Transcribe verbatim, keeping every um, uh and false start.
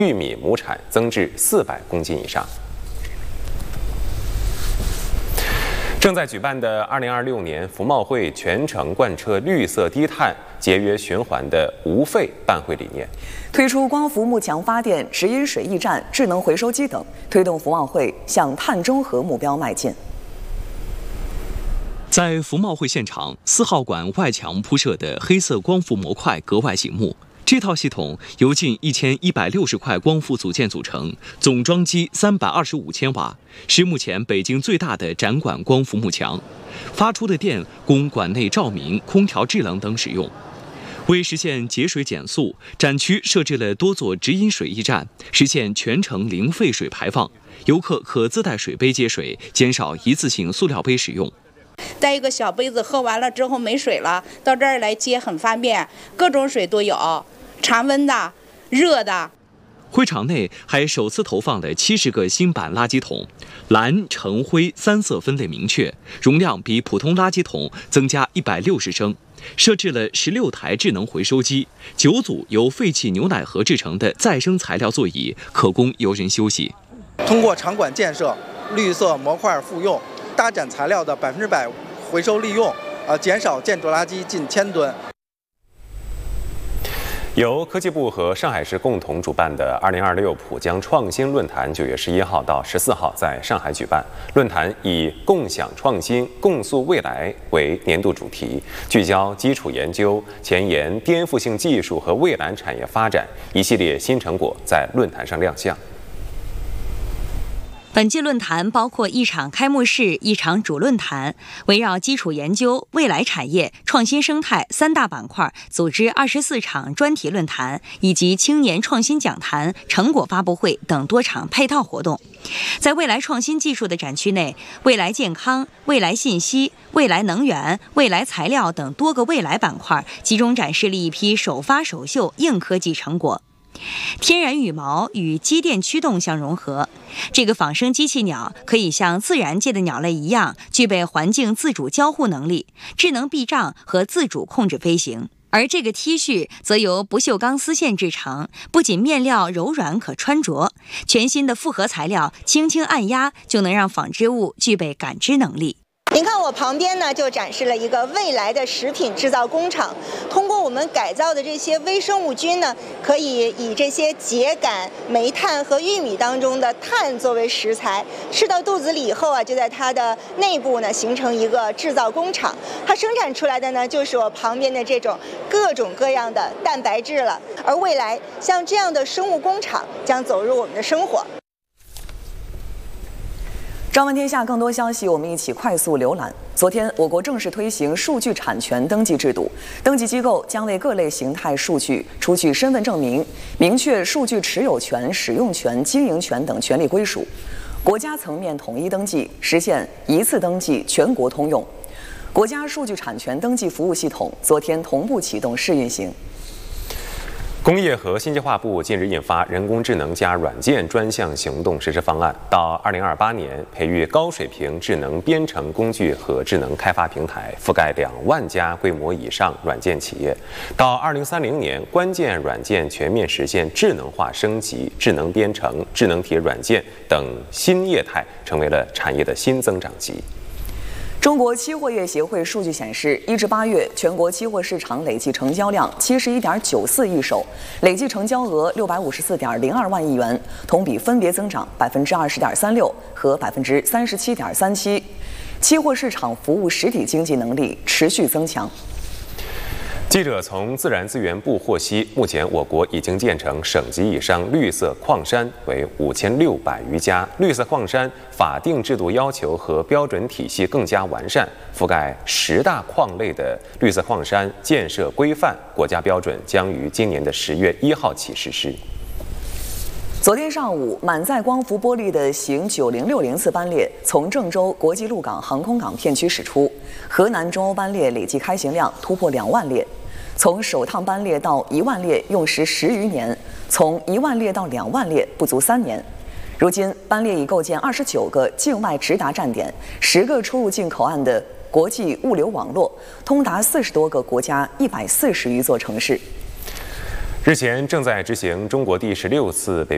玉米亩产增至四百公斤以上。正在举办的二零二六年服贸会全程贯彻绿色低碳、节约循环的无废办会理念， 推出光伏幕墙发电、直饮水驿站、智能回收机等，推动服贸会向碳中和目标迈进。 在服贸会现场，四号馆外墙铺设的黑色光伏模块格外醒目。这套系统由近一千一百六十块光伏组件组成，总装机三百二十五千瓦，是目前北京最大的展馆光伏幕墙。发出的电供馆内照明、空调制冷等使用。为实现节水减速，展区设置了多座直饮水驿站，实现全程零废水排放。游客可自带水杯接水，减少一次性塑料杯使用。 带一个小杯子，喝完了之后没水了，到这儿来接很方便，各种水都有，常温的、热的。 会场内还首次投放了七十个新版垃圾桶，蓝、橙、灰三色分类明确，容量比普通垃圾桶增加一百六十升。设置了十六台智能回收机，九组由废弃牛奶盒制成的再生材料座椅，可供游人休息。 通过场馆建设，绿色模块复用，大展材料的百分之百回收利用，呃，减少建筑垃圾近千吨。 由科技部和上海市共同主办的二零二六浦江创新论坛，九月十一号到十四号在上海举办。论坛以“共享创新，共塑未来”为年度主题，聚焦基础研究、前沿颠覆性技术和未来产业发展，一系列新成果在论坛上亮相。 本届论坛包括一场开幕式、一场主论坛，围绕基础研究、未来产业、创新生态三大板块，组织二十四场专题论坛，以及青年创新讲坛、成果发布会等多场配套活动。在未来创新技术的展区内，未来健康、未来信息、未来能源、未来材料等多个未来板块，集中展示了一批首发首秀硬科技成果。天然羽毛与机电驱动相融合，这个仿生机器鸟可以像自然界的鸟类一样，具备环境自主交互能力、智能避障和自主控制飞行。而这个 T 恤则由不锈钢丝线制成，不仅面料柔软可穿着，全新的复合材料轻轻按压就能让纺织物具备感知能力。 您看我旁边呢，就展示了一个未来的食品制造工厂。通过我们改造的这些微生物菌呢，可以以这些秸秆、煤炭和玉米当中的碳作为食材，吃到肚子里以后啊，就在它的内部呢形成一个制造工厂。它生产出来的呢，就是我旁边的这种各种各样的蛋白质了。而未来像这样的生物工厂将走入我们的生活。 朝闻天下更多消息，我们一起快速浏览。昨天，我国正式推行数据产权登记制度，登记机构将为各类形态数据出具身份证明，明确数据持有权、使用权、经营权等权利归属。国家层面统一登记，实现一次登记全国通用。国家数据产权登记服务系统昨天同步启动试运行。 工业和信息化部近日印发人工智能加软件专项行动实施方案，到二零二八年培育高水平智能编程工具和智能开发平台，覆盖两万家规模以上软件企业。到二零三零年，关键软件全面实现智能化升级，智能编程、智能体软件等新业态成为了产业的新增长极。 中国期货业协会数据显示，一至八月全国期货市场累计成交量七十一点九四亿手，累计成交额六百五十四点零二万亿元，同比分别增长百分之二十点三六和百分之三十七点三七。期货市场服务实体经济能力持续增强。 记者从自然资源部获悉，目前我国已经建成省级以上绿色矿山为五千六百余家，绿色矿山法定制度要求和标准体系更加完善，覆盖十大矿类的绿色矿山建设规范国家标准将于今年的十月一号起实施。 昨天上午，满载光伏玻璃的型九零六零次班列从郑州国际陆港航空港片区驶出，河南中欧班列累计开行量突破两万列。从首趟班列到一万列用时十余年，从一万列到两万列不足三年。如今，班列已构建二十九个境外直达站点，十个出入境口岸的国际物流网络，通达四十多个国家一百四十余座城市。 日前，正在执行中国第十六次北